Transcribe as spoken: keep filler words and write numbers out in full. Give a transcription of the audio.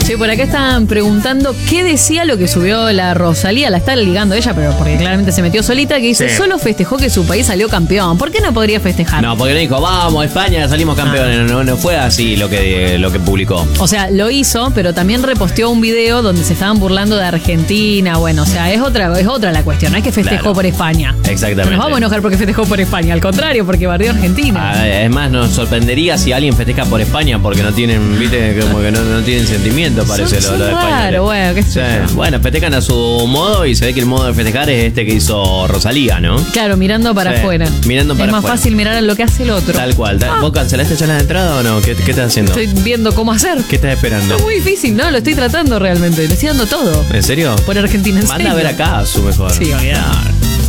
Che, por acá están preguntando qué decía lo que subió la Rosalía. La está ligando ella, pero porque claramente se metió solita, que dice, Sí. solo festejó que su país salió campeón. ¿Por qué no podría festejar? No, porque no dijo, vamos, España, salimos campeones. Ah. No, no fue así lo que, lo que publicó. O sea, lo hizo, pero también reposteó un video donde se estaban burlando de Argentina. Bueno, o sea, es otra, es otra la cuestión. No es que festejó Claro. por España. Exactamente. No nos vamos a enojar porque festejó por España. Al contrario, porque bardeó a Argentina. Ah, es más, nos sorprendería si alguien festeja por España porque no tienen, viste, como que no, no tienen sentimiento, parece Son- lo, lo de son España. raro, bueno, qué sé Sí. yo. Bueno, festejan a su modo y se ve que el modo de festejar es este que hizo Rosalía, ¿no? Claro, mirando para Sí, afuera. mirando para Es más afuera. fácil mirar a lo que hace el otro. Tal cual. Tal- Ah, ¿Vos cancelaste ya la entrada o no? ¿Qué, qué estás haciendo? Estoy viendo cómo hacer. ¿Qué estás esperando? Es muy difícil, ¿no? Lo estoy tratando realmente. Le estoy dando todo. ¿En serio? Por Argentina, en Manda a serio. ver acá a su mejor. Sí, obviamente. Claro.